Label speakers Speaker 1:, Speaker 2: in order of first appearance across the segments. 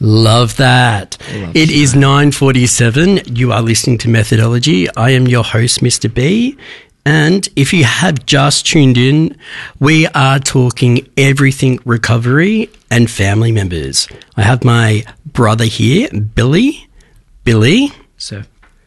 Speaker 1: Love that. It is 9:47. You are listening to Methodology. I am your host, Mr. B. And if you have just tuned in, we are talking everything recovery and family members. I have my brother here, Billy. Billy.
Speaker 2: So,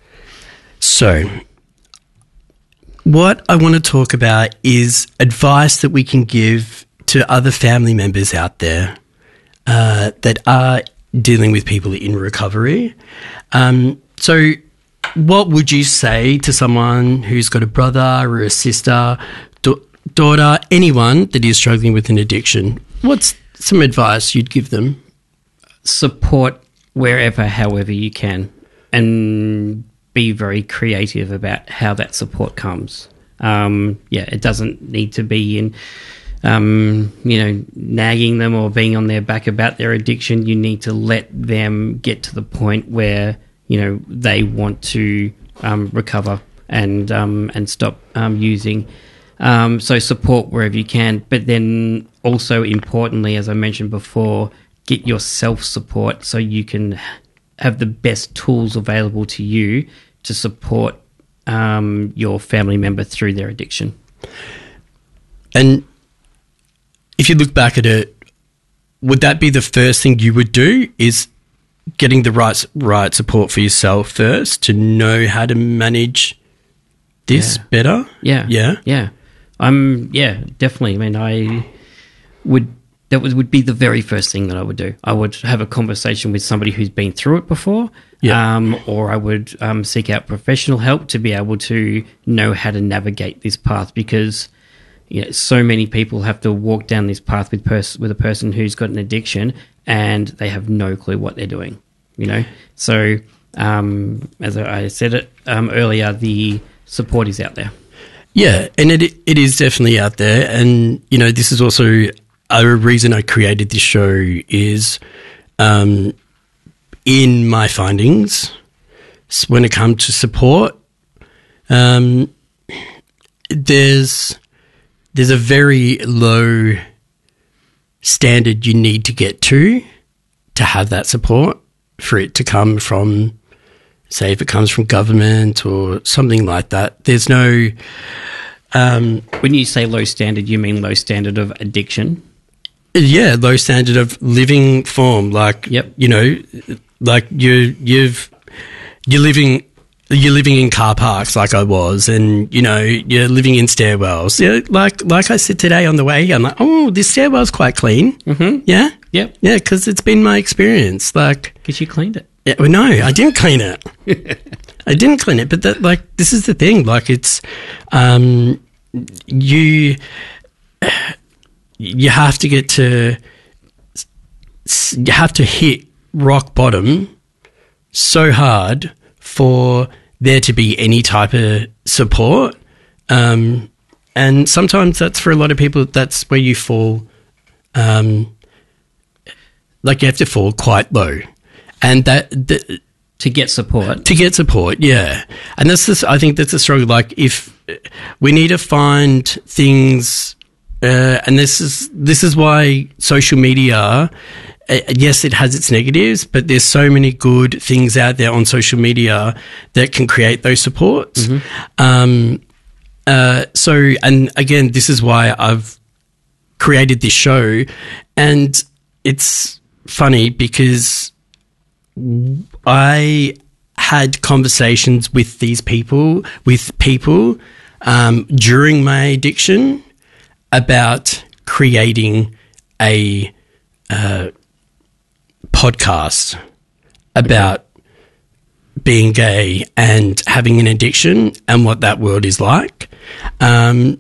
Speaker 1: what I want to talk about is advice that we can give to other family members out there that are dealing with people in recovery. So what would you say to someone who's got a brother or a sister, daughter, anyone that is struggling with an addiction? What's some advice you'd give them?
Speaker 2: support wherever, however you can, and be very creative about how that support comes. It doesn't need to be in nagging them or being on their back about their addiction. You need to let them get to the point where, they want to recover and stop using. So support wherever you can, but then also importantly, as I mentioned before, get your self-support so you can have the best tools available to you to support your family member through their addiction.
Speaker 1: And if you look back at it, would that be the first thing you would do, is getting the right support for yourself first to know how to manage this better?
Speaker 2: Yeah. Definitely. That would be the very first thing that I would do. I would have a conversation with somebody who's been through it before, or I would seek out professional help to be able to know how to navigate this path, because so many people have to walk down this path with a person who's got an addiction and they have no clue what they're doing, So as I said it earlier, the support is out there.
Speaker 1: Yeah, and it is definitely out there. And, this is also a reason I created this show is in my findings, when it comes to support, there's a very low standard you need to get to have that support, for it to come from, say, if it comes from government or something like that. There's no...
Speaker 2: when you say low standard, you mean low standard of addiction?
Speaker 1: Yeah, low standard of living form. Like,
Speaker 2: yep.
Speaker 1: Like you're living in car parks like I was, and you're living in stairwells. Yeah, like I said today on the way, I'm like, oh, this stairwell's quite clean.
Speaker 2: Mm-hmm.
Speaker 1: Yeah,
Speaker 2: yep,
Speaker 1: yeah, because it's been my experience. Like,
Speaker 2: because you cleaned it.
Speaker 1: Yeah, well, no, I didn't clean it. I didn't clean it, but this is the thing. Like, it's you have to get to, you have to hit rock bottom so hard for there to be any type of support. And sometimes that's, for a lot of people, that's where you fall, you have to fall quite low. And
Speaker 2: to get support.
Speaker 1: Yeah. And I think that's a struggle. Like, if we need to find things, and this is why social media, yes, it has its negatives, but there's so many good things out there on social media that can create those supports.
Speaker 2: Mm-hmm.
Speaker 1: And again, this is why I've created this show, and it's funny because I had conversations with people during my addiction about creating a podcast about being gay and having an addiction and what that world is like. And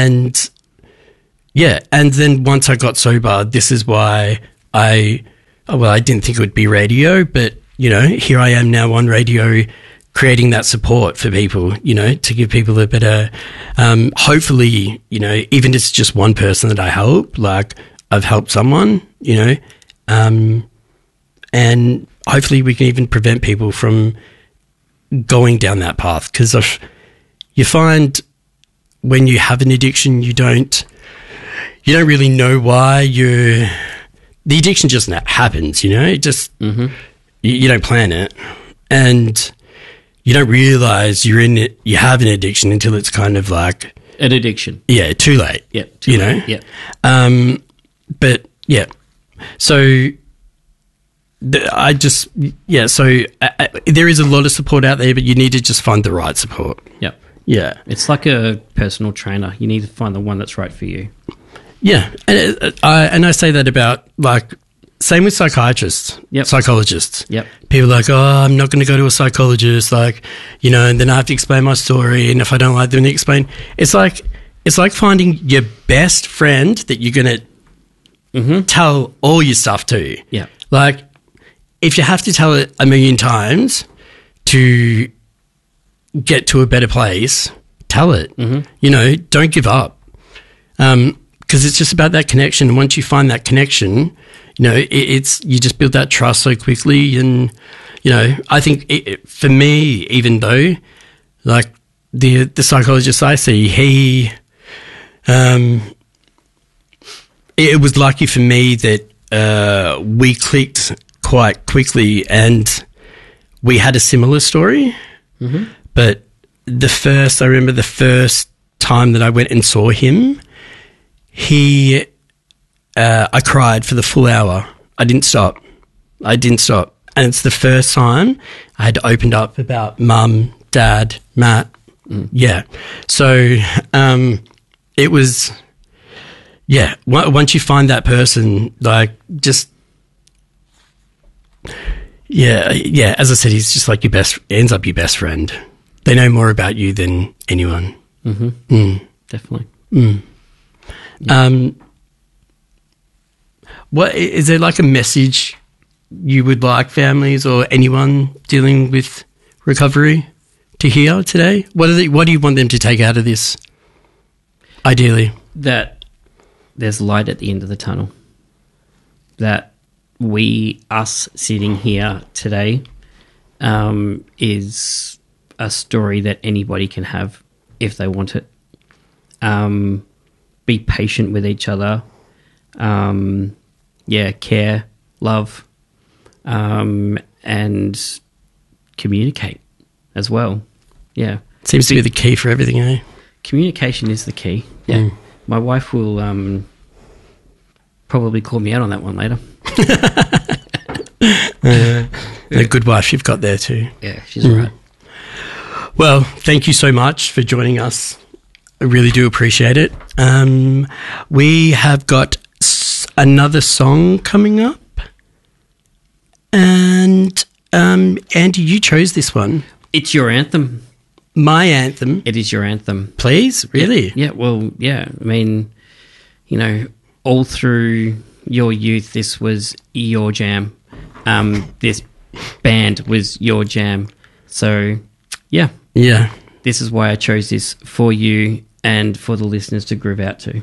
Speaker 1: then once I got sober, this is why I didn't think it would be radio, but, here I am now on radio creating that support for people, to give people a better, hopefully, even if it's just one person that I help, like I've helped someone, and hopefully we can even prevent people from going down that path. Because you find when you have an addiction, you don't really know why you're the addiction just happens, you know, it just, you don't plan it, and you don't realize you're in it, you have an addiction until it's kind of like
Speaker 2: an addiction.
Speaker 1: Yeah. Too late.
Speaker 2: Yeah.
Speaker 1: You know?
Speaker 2: Yeah.
Speaker 1: But yeah, so there is a lot of support out there, but you need to just find the right support.
Speaker 2: Yep.
Speaker 1: Yeah.
Speaker 2: It's like a personal trainer. You need to find the one that's right for you.
Speaker 1: Yeah. And I say that about, like, same with psychiatrists, psychologists.
Speaker 2: Yep.
Speaker 1: People are like, oh, I'm not going to go to a psychologist, like, you know, and then I have to explain my story, and if I don't like them to explain, it's like finding your best friend that you're going to tell all your stuff to.
Speaker 2: Yeah.
Speaker 1: Like, if you have to tell it a million times to get to a better place, tell it. You know, don't give up. Because it's just about that connection. And once you find that connection, you know, you just build that trust so quickly. And, you know, I think for me, even though, like, the psychologist I see, it was lucky for me that we clicked quite quickly, and we had a similar story. But I remember the first time that I went and saw him, I cried for the full hour. I didn't stop. And it's the first time I had opened up about Mum, Dad, Matt. Yeah. So it was, yeah, once you find that person, like, just, yeah, as I said, he's just like ends up your best friend. They know more about you than anyone.
Speaker 2: Definitely.
Speaker 1: Yeah. What is there, like, a message you would like families or anyone dealing with recovery to hear today? What do you want them to take out of this, ideally? That
Speaker 2: there's light at the end of the tunnel. That us sitting here today is a story that anybody can have if they want it. Be patient with each other. Care, love, and communicate as well. Yeah.
Speaker 1: Seems to be the key for everything, eh?
Speaker 2: Communication is the key. Yeah. My wife will probably call me out on that one later.
Speaker 1: A good wife you've got there too.
Speaker 2: Yeah, she's all right.
Speaker 1: Well, thank you so much for joining us. I really do appreciate it. We have got another song coming up, and Andy, you chose this one.
Speaker 2: It's your anthem.
Speaker 1: My anthem.
Speaker 2: It is your anthem.
Speaker 1: Please? Really?
Speaker 2: Yeah. Well, yeah. I mean, you know, all through your youth, this was your jam. This band was your jam. So, yeah.
Speaker 1: Yeah.
Speaker 2: This is why I chose this for you and for the listeners to groove out to.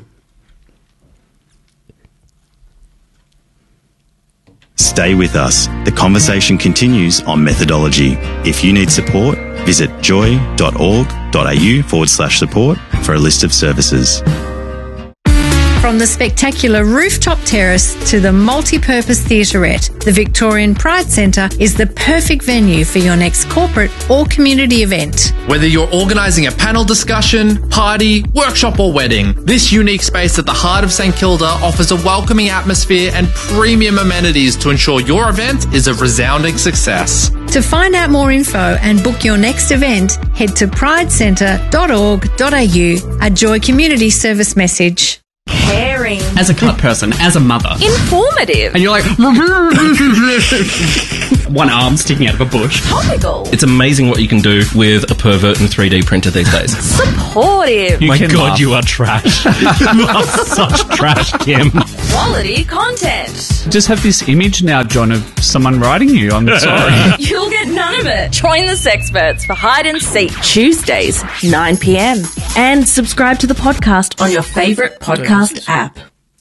Speaker 3: Stay with us. The conversation continues on methodology. If you need support, visit joy.org.au/support for a list of services.
Speaker 4: From the spectacular rooftop terrace to the multi-purpose theatrette, the Victorian Pride Centre is the perfect venue for your next corporate or community event.
Speaker 5: Whether you're organising a panel discussion, party, workshop or wedding, this unique space at the heart of St Kilda offers a welcoming atmosphere and premium amenities to ensure your event is a resounding success.
Speaker 4: To find out more info and book your next event, head to pridecentre.org.au, a Joy Community Service message.
Speaker 6: Caring.
Speaker 7: As a cut person, as a mother.
Speaker 6: Informative.
Speaker 7: And you're like... one arm sticking out of a bush.
Speaker 6: Topical.
Speaker 8: It's amazing what you can do with a pervert and 3D printer these days.
Speaker 6: Supportive.
Speaker 7: My God, you are trash. You are such trash, Kim.
Speaker 6: Quality content.
Speaker 7: Just have this image now, John, of someone writing you. I'm sorry.
Speaker 6: You'll get none of it. Join the Sexperts for Hide and Seek Tuesdays, 9 p.m. And subscribe to the podcast on your favourite podcast app.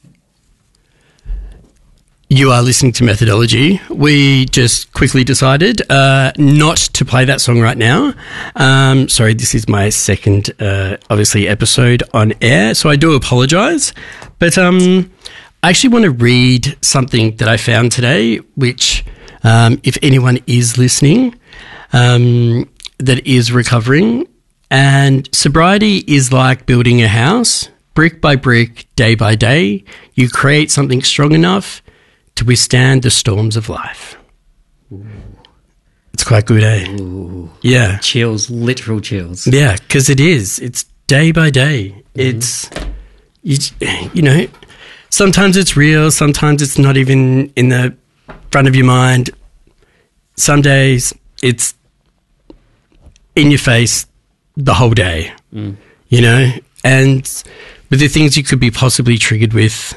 Speaker 1: You are listening to Methodology. We just quickly decided not to play that song right now. Sorry, this is my second, obviously, episode on air, so I do apologise. But I actually want to read something that I found today, which, if anyone is listening, that is recovering, and sobriety is like building a house, brick by brick, day by day. You create something strong enough to withstand the storms of life. Ooh. It's quite good, eh?
Speaker 2: Ooh.
Speaker 1: Yeah.
Speaker 2: Chills, literal chills.
Speaker 1: Yeah, because it is. It's day by day. It's, you know, sometimes it's real, sometimes it's not even in the front of your mind. Some days it's in your face the whole day, you know, and with the things you could be possibly triggered with,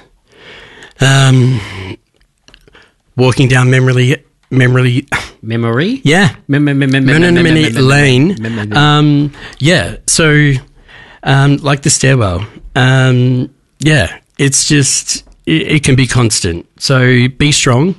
Speaker 1: walking down memory, yeah, memory lane, yeah. So, like the stairwell, yeah, it's just it can be constant. So be strong.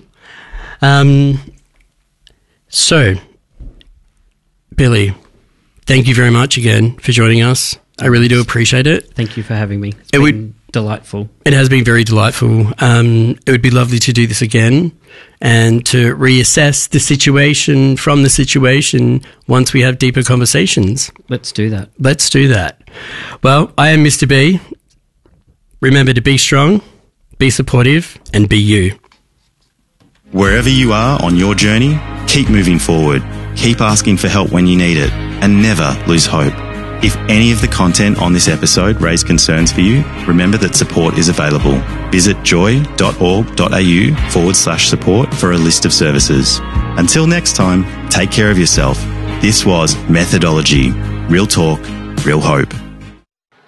Speaker 1: So, Billy, thank you very much again for joining us. I really do appreciate it.
Speaker 2: Thank you for having me. It's been delightful. It
Speaker 1: has been very delightful. It would be lovely to do this again and to reassess the situation from the situation once we have deeper conversations.
Speaker 2: Let's do that.
Speaker 1: Let's do that. Well, I am Mr. B. Remember to be strong, be supportive, and be you.
Speaker 3: Wherever you are on your journey, keep moving forward, keep asking for help when you need it, and never lose hope. If any of the content on this episode raised concerns for you, remember that support is available. Visit joy.org.au/support for a list of services. Until next time, take care of yourself. This was Methodology. Real talk, real hope.